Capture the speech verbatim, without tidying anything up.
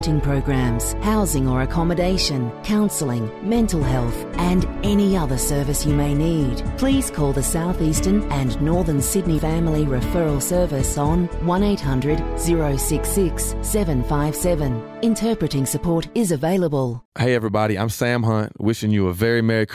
programs, housing or accommodation, counselling, mental health and any other service you may need. Please call the South Eastern and Northern Sydney Family Referral Service on one eight hundred, zero six six, seven five seven. Interpreting support is available. Hey everybody, I'm Sam Hunt, wishing you a very Merry